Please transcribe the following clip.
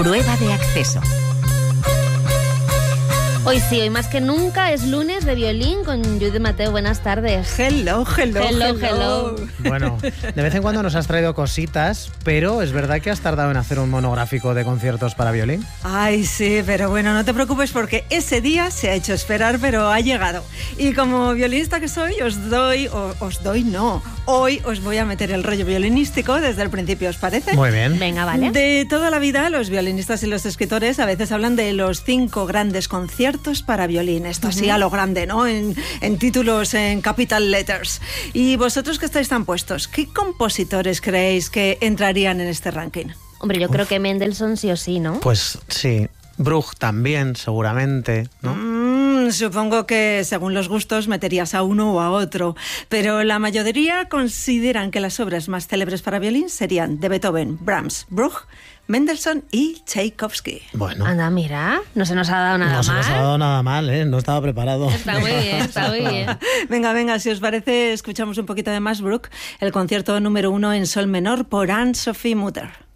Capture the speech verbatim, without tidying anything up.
Prueba de acceso. Hoy sí, hoy más que nunca es lunes de violín con Judith Mateo. Buenas tardes. Hello, hello, hello, hello. hello. Bueno, de vez en cuando nos has traído cositas, pero ¿es verdad que has tardado en hacer un monográfico de conciertos para violín? Ay, sí, pero bueno, no te preocupes porque ese día se ha hecho esperar, pero ha llegado. Y como violinista que soy, os doy, o, os doy no, hoy os voy a meter el rollo violinístico desde el principio, ¿os parece? Muy bien. Venga, vale. De toda la vida, los violinistas y los escritores a veces hablan de los cinco grandes conciertos para violín, esto así uh-huh. a lo grande, ¿no? En, en títulos, en capital letters. Y vosotros que estáis tan puestos, ¿qué compositores creéis que entrarían en este ranking? Hombre, yo Uf. creo que Mendelssohn sí o sí, ¿no? Pues sí, Bruch también, seguramente, ¿no? Mm, supongo que según los gustos meterías a uno o a otro, pero la mayoría consideran que las obras más célebres para violín serían de Beethoven, Brahms, Bruch, Mendelssohn y Tchaikovsky. Bueno. Anda, mira, no se nos ha dado nada no mal. se nos ha dado nada mal, ¿eh? No estaba preparado. Está muy bien, está muy bien. Venga, venga, si os parece, escuchamos un poquito de más Bruch, el concierto número uno en sol menor por Anne-Sophie Mutter.